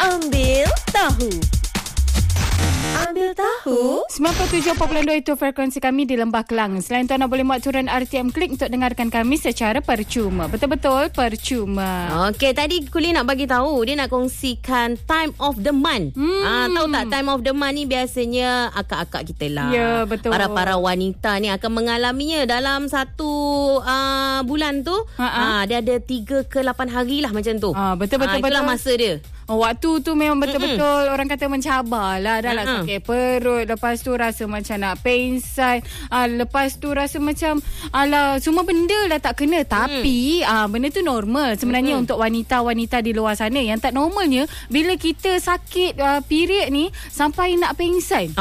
Ambil tahu. Ambil tahu. 97.2 itu frekuensi kami di Lembah Kelang. Selain tu anda boleh muat turun RTM Klik untuk dengarkan kami secara percuma. Betul-betul percuma. Okey, tadi Kuli nak bagi tahu, dia nak kongsikan time of the month. Tahu tak time of the month ni biasanya akak-akak kita lah. Ya, betul. Para wanita ni akan mengalaminya dalam satu bulan tu. Dia ada 3 ke 8 hari lah macam tu. Betul-betul. Itulah masa dia. Waktu tu memang betul-betul orang kata mencabar lah. Dah lah sakit perut, lepas tu rasa macam nak pengsan, lepas tu rasa macam semua benda dah tak kena. Tapi benda tu normal sebenarnya untuk wanita-wanita di luar sana. Yang tak normalnya bila kita sakit period ni sampai nak pengsan.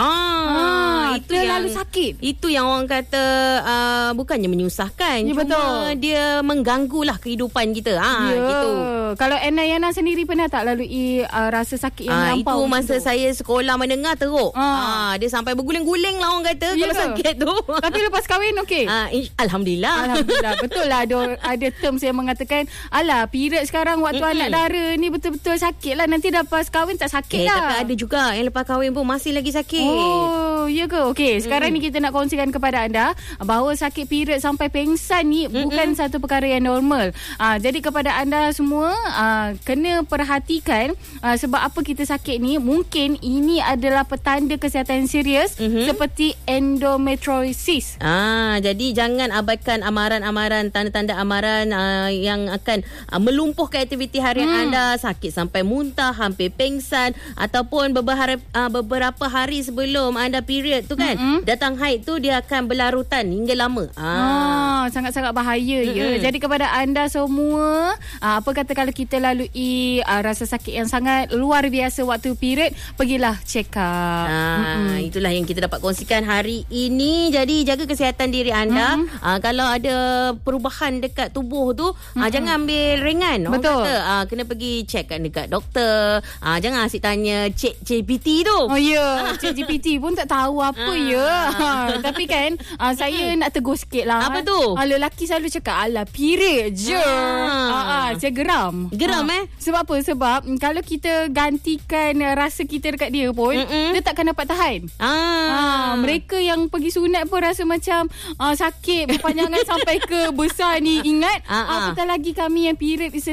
Itu terlalu sakit. Itu yang orang kata bukannya menyusahkan, ya, cuma betul. dia mengganggulah kehidupan kita. Gitu. Kalau Yana sendiri pernah tak lalui rasa sakit yang melampau? Itu masa saya sekolah menengah teruk. Dia sampai berguling-guling lah orang kata kalau sakit tu. Tapi lepas kahwin okey? Alhamdulillah. Betul lah ada terms yang mengatakan period sekarang waktu anak dara ni betul-betul sakit lah. Nanti dah lepas kahwin tak sakit lah. Tapi ada juga yang lepas kahwin pun masih lagi sakit. Oh, ya ke? Okey, sekarang ni kita nak kongsikan kepada anda bahawa sakit period sampai pengsan ni bukan satu perkara yang normal. Jadi kepada anda semua kena perhatikan sebab apa kita sakit ni. Mungkin ini adalah petanda kesihatan serius seperti endometriosis. Jadi jangan abaikan amaran-amaran, tanda-tanda amaran yang akan melumpuhkan aktiviti harian anda. Sakit sampai muntah, hampir pengsan, ataupun beberapa hari sebelum anda period tu kan, datang haid tu dia akan berlarutan hingga lama. Sangat-sangat bahaya ya. Jadi kepada anda semua, apa kata kalau kita lalui rasa sakit yang sangat luar biasa waktu period, pergilah check up. Itulah yang kita dapat kongsikan hari ini. Jadi jaga kesihatan diri anda. Kalau ada perubahan dekat tubuh tu, jangan ambil ringan. Betul. Kata, kena pergi check dekat doktor. Jangan asyik tanya Cik GPT tu. Cik GPT pun tak tahu apa Tapi kan saya nak tegur sikit lah. Apa tu? Lelaki selalu cakap period je. Saya geram. Sebab apa? Sebab kalau kita gantikan rasa kita dekat dia pun, dia takkan dapat tahan. Mereka yang pergi sunat pun rasa macam sakit berpanjangan sampai ke besar ni. Ingat apatah lagi kami yang period